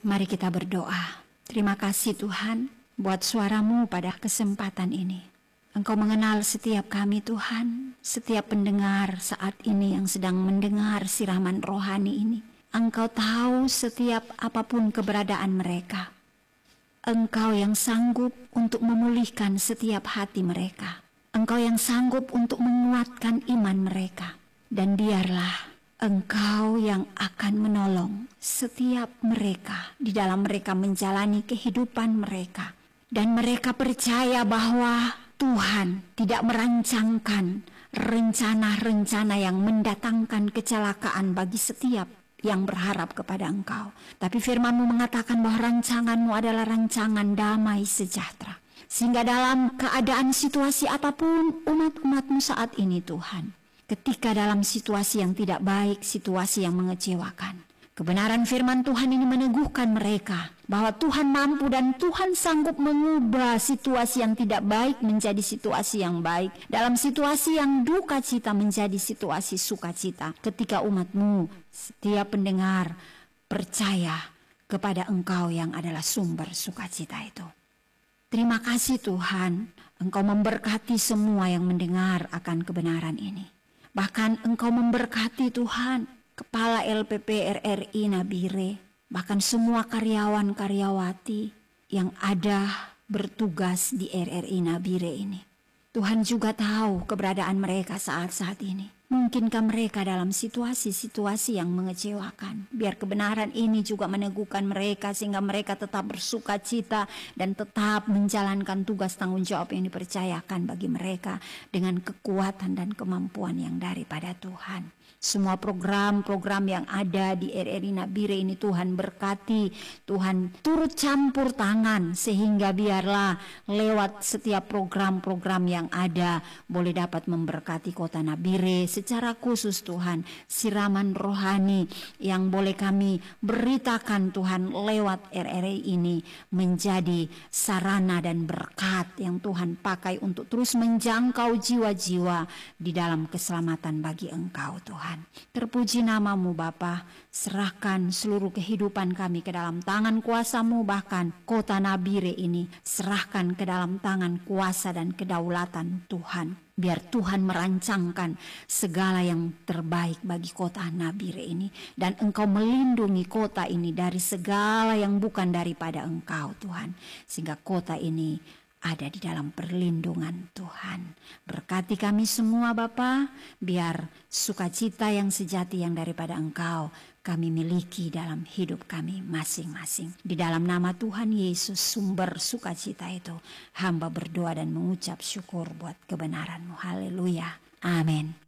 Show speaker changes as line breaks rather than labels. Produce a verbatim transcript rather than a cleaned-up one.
Mari kita berdoa. Terima kasih Tuhan buat suara-Mu pada kesempatan ini. Engkau mengenal setiap kami Tuhan, setiap pendengar saat ini yang sedang mendengar siraman rohani ini. Engkau tahu setiap apapun keberadaan mereka. Engkau yang sanggup untuk memulihkan setiap hati mereka. Engkau yang sanggup untuk menguatkan iman mereka. Dan biarlah Engkau yang akan menolong setiap mereka di dalam mereka menjalani kehidupan mereka. Dan mereka percaya bahwa Tuhan tidak merancangkan rencana-rencana yang mendatangkan kecelakaan bagi setiap yang berharap kepada Engkau. Tapi firman-Mu mengatakan bahwa rancangan-Mu adalah rancangan damai sejahtera. Sehingga dalam keadaan situasi apapun umat-umat-Mu saat ini Tuhan, ketika dalam situasi yang tidak baik, situasi yang mengecewakan, kebenaran firman Tuhan ini meneguhkan mereka bahwa Tuhan mampu dan Tuhan sanggup mengubah situasi yang tidak baik menjadi situasi yang baik. Dalam situasi yang duka cita menjadi situasi sukacita. Ketika umat-Mu, setiap pendengar, percaya kepada Engkau yang adalah sumber sukacita itu. Terima kasih Tuhan, Engkau memberkati semua yang mendengar akan kebenaran ini. Bahkan Engkau memberkati Tuhan, Kepala L P P R R I Nabire, bahkan semua karyawan-karyawati yang ada bertugas di R R I Nabire ini. Tuhan juga tahu keberadaan mereka saat-saat ini. Mungkinkah mereka dalam situasi-situasi yang mengecewakan? Biar kebenaran ini juga meneguhkan mereka sehingga mereka tetap bersuka cita dan tetap menjalankan tugas tanggung jawab yang dipercayakan bagi mereka dengan kekuatan dan kemampuan yang daripada Tuhan. Semua program-program yang ada di R R I Nabire ini Tuhan berkati, Tuhan turut campur tangan sehingga biarlah lewat setiap program-program yang ada boleh dapat memberkati kota Nabire secara khusus Tuhan. Siraman rohani yang boleh kami beritakan Tuhan lewat R R I ini menjadi sarana dan berkat yang Tuhan pakai untuk terus menjangkau jiwa-jiwa di dalam keselamatan bagi Engkau Tuhan. Terpuji nama-Mu Bapa, serahkan seluruh kehidupan kami ke dalam tangan kuasa-Mu, bahkan kota Nabire ini serahkan ke dalam tangan kuasa dan kedaulatan Tuhan. Biar Tuhan merancangkan segala yang terbaik bagi kota Nabire ini. Dan Engkau melindungi kota ini dari segala yang bukan daripada Engkau Tuhan. Sehingga kota ini ada di dalam perlindungan Tuhan. Berkati kami semua Bapa, biar sukacita yang sejati yang daripada Engkau kami miliki dalam hidup kami masing-masing. Di dalam nama Tuhan Yesus sumber sukacita itu, hamba berdoa dan mengucap syukur buat kebenaran-Mu. Haleluya. Amin.